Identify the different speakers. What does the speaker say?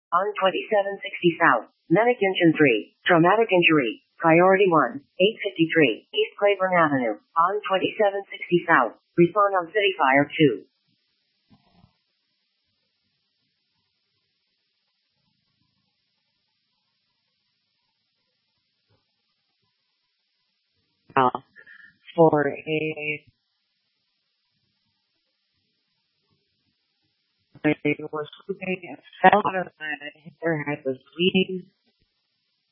Speaker 1: On 2760 South, Medic Engine 3, Traumatic Injury, Priority 1, 853, East Claiborne Avenue. On 2760 South, respond on City Fire 2. For I was sleeping and fell out of bed. Her head was bleeding.